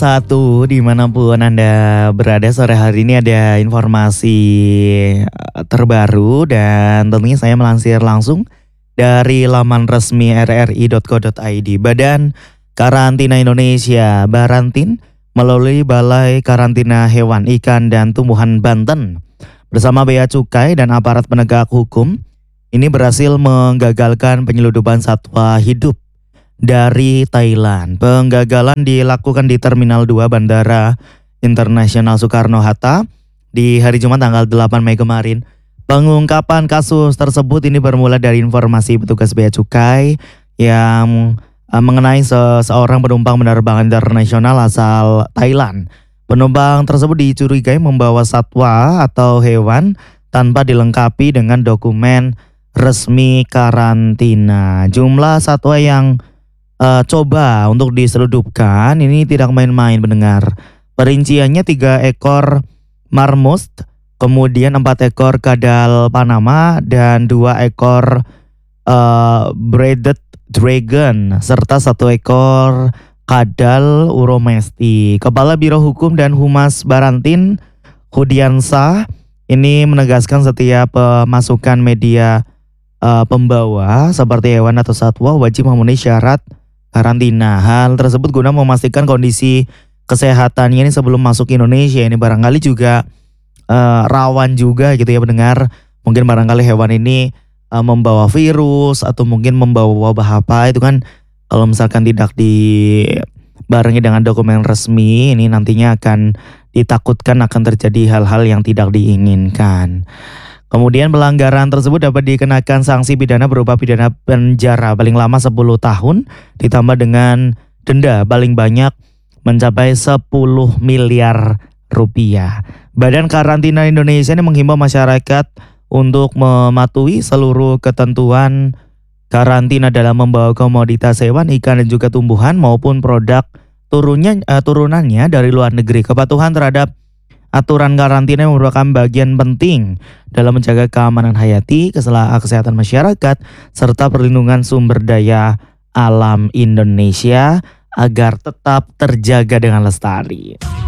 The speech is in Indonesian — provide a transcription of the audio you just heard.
Satu, dimanapun Anda berada sore hari ini ada informasi terbaru dan tentunya saya melansir langsung dari laman resmi rri.co.id. Badan Karantina Indonesia Barantin melalui Balai Karantina Hewan, Ikan, dan Tumbuhan Banten bersama Bea Cukai dan aparat penegak hukum ini berhasil menggagalkan penyeludupan satwa hidup dari Thailand. Penggagalan dilakukan di Terminal 2 Bandara Internasional Soekarno-Hatta di hari Jumat tanggal 8 Mei kemarin. Pengungkapan kasus tersebut ini bermula dari informasi petugas Bea Cukai yang mengenai seorang penumpang penerbangan internasional asal Thailand. Penumpang tersebut dicurigai membawa satwa atau hewan tanpa dilengkapi dengan dokumen resmi karantina. Jumlah satwa yang coba untuk diseludupkan ini tidak main-main mendengar. Perinciannya 3 ekor marmut, kemudian 4 ekor kadal Panama dan 2 ekor braided dragon serta 1 ekor kadal uromesti. Kepala Biro Hukum dan Humas Barantin Hudiansa ini menegaskan setiap pemasukan media pembawa seperti hewan atau satwa wajib memenuhi syarat karantina. Hal tersebut guna memastikan kondisi kesehatannya ini sebelum masuk Indonesia. Ini barangkali juga rawan juga gitu ya mendengar. Mungkin barangkali hewan ini membawa virus atau mungkin membawa wabah apa itu kan, kalau misalkan tidak dibarengi dengan dokumen resmi ini nantinya akan ditakutkan akan terjadi hal-hal yang tidak diinginkan. Kemudian pelanggaran tersebut dapat dikenakan sanksi pidana berupa pidana penjara paling lama 10 tahun ditambah dengan denda paling banyak mencapai 10 miliar rupiah. Badan Karantina Indonesia ini menghimbau masyarakat untuk mematuhi seluruh ketentuan karantina dalam membawa komoditas hewan, ikan, dan juga tumbuhan maupun produk turunannya dari luar negeri. Kepatuhan terhadap aturan karantina merupakan bagian penting dalam menjaga keamanan hayati, kesehatan masyarakat, serta perlindungan sumber daya alam Indonesia agar tetap terjaga dengan lestari.